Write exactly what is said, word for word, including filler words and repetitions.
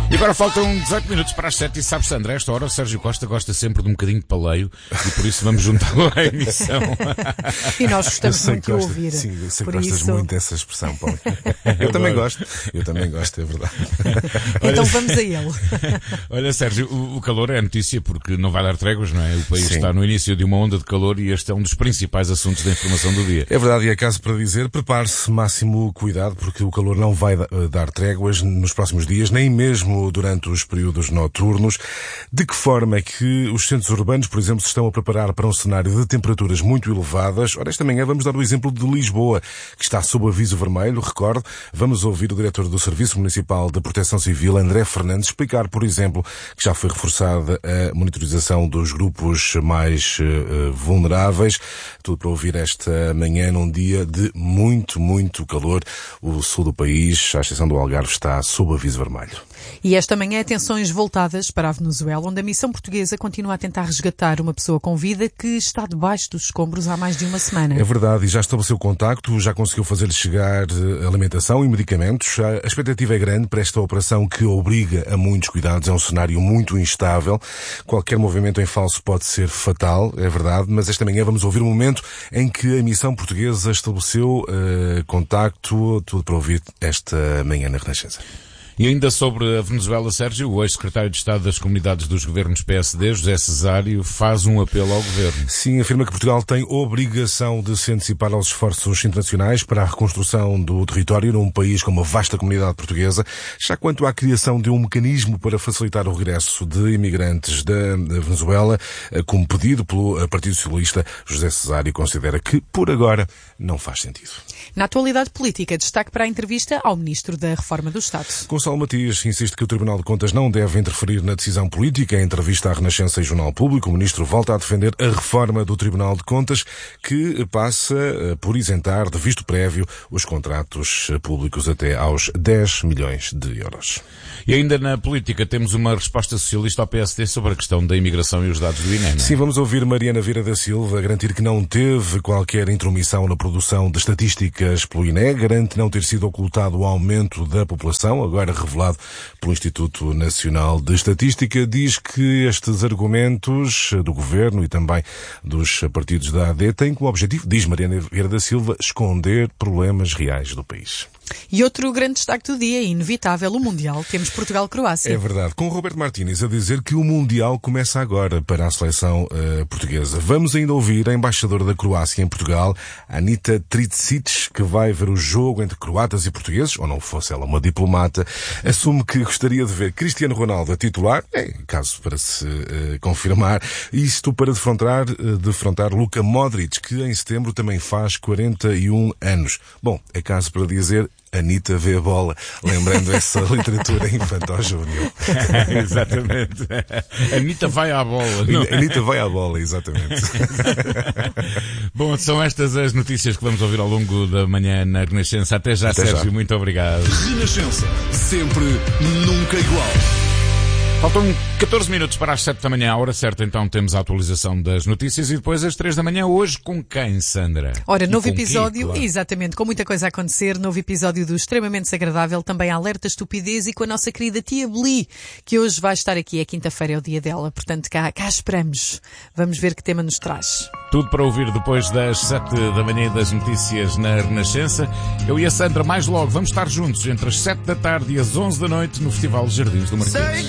E agora faltam dezoito minutos para as sete e sabes, Sandra, a esta hora o Sérgio Costa gosta sempre de um bocadinho de paleio e por isso vamos juntá-lo à emissão. E nós gostamos muito de ouvir. Sim, eu sei que por gostas isso... muito dessa expressão, Paulo. Eu também gosto. Eu também gosto, é verdade. Então vamos a ele. Olha, Sérgio, o, o calor é a notícia porque não vai dar tréguas, não é? O país Sim. está no início de uma onda de calor e este é um dos principais assuntos da informação do dia. É verdade, e é caso para dizer, prepare-se, máximo cuidado, porque o calor não vai dar tréguas nos próximos dias, nem mesmo durante os períodos noturnos. De que forma é que os centros urbanos, por exemplo, se estão a preparar para um cenário de temperaturas muito elevadas? Ora, esta manhã vamos dar o exemplo de Lisboa, que está sob aviso vermelho, recordo. Vamos ouvir o diretor do Serviço Municipal de Proteção Civil, André Fernandes, explicar, por exemplo, que já foi reforçada a monitorização dos grupos mais uh, vulneráveis. Tudo para ouvir esta manhã num dia de muito, muito calor. O sul do país, à exceção do Algarve, está sob aviso vermelho. E esta manhã atenções voltadas para a Venezuela, onde a missão portuguesa continua a tentar resgatar uma pessoa com vida que está debaixo dos escombros há mais de uma semana. É verdade, e já estabeleceu contacto, já conseguiu fazer-lhe chegar alimentação e medicamentos. A expectativa é grande para esta operação que obriga a muitos cuidados. É um cenário muito instável. Qualquer movimento em falso pode ser fatal, é verdade, mas esta manhã vamos ouvir o momento em que a missão portuguesa estabeleceu uh, contacto. Tudo para ouvir esta manhã na Renascença. E ainda sobre a Venezuela, Sérgio, o ex-secretário de Estado das Comunidades dos Governos P S D, José Cesário, faz um apelo ao Governo. Sim, afirma que Portugal tem obrigação de se antecipar aos esforços internacionais para a reconstrução do território num país com uma vasta comunidade portuguesa. Já quanto à criação de um mecanismo para facilitar o regresso de imigrantes da Venezuela, como pedido pelo Partido Socialista, José Cesário considera que, por agora, não faz sentido. Na atualidade política, destaque para a entrevista ao Ministro da Reforma do Estado. Gonçalo Matias insiste que o Tribunal de Contas não deve interferir na decisão política. Em entrevista à Renascença e Jornal Público, o Ministro volta a defender a reforma do Tribunal de Contas, que passa por isentar de visto prévio os contratos públicos até aos dez milhões de euros. E ainda na política temos uma resposta socialista ao P S D sobre a questão da imigração e os dados do I N E. Não é? Sim, vamos ouvir Mariana Vieira da Silva garantir que não teve qualquer intromissão na produção de estatísticas pelo I N E, garante não ter sido ocultado o aumento da população, agora revelado pelo Instituto Nacional de Estatística. Diz que estes argumentos do Governo e também dos partidos da A D têm como objetivo, diz Mariana Vieira da Silva, esconder problemas reais do país. E outro grande destaque do dia, inevitável, o Mundial. Temos Portugal-Croácia. É verdade. Com o Roberto Martínez a dizer que o Mundial começa agora para a seleção uh, portuguesa. Vamos ainda ouvir a embaixadora da Croácia em Portugal, Anita Tricic, que vai ver o jogo entre croatas e portugueses, ou não fosse ela uma diplomata, assume que gostaria de ver Cristiano Ronaldo a titular, é caso para se uh, confirmar, isto para defrontar, uh, defrontar Luka Modric, que em setembro também faz quarenta e um anos. Bom, é caso para dizer Anitta vê a bola, lembrando essa literatura infantil-juvenil. Exatamente. Anitta vai à bola. Não? Anitta vai à bola, exatamente. Bom, são estas as notícias que vamos ouvir ao longo da manhã na Renascença. Até já, Até Sérgio. Já. Muito obrigado. Renascença. Sempre, nunca igual. Faltam catorze minutos para as sete da manhã, a hora certa, então temos a atualização das notícias e depois às três da manhã, hoje com quem, Sandra? Ora, novo episódio, quem, claro. Exatamente, com muita coisa a acontecer, novo episódio do Extremamente Desagradável, também Alerta Estupidez e com a nossa querida tia Beli, que hoje vai estar aqui, é quinta-feira, é o dia dela, portanto cá, cá esperamos, vamos ver que tema nos traz. Tudo para ouvir depois das sete da manhã das notícias na Renascença. Eu e a Sandra mais logo vamos estar juntos entre as sete da tarde e as onze da noite no Festival Jardins do Marquês.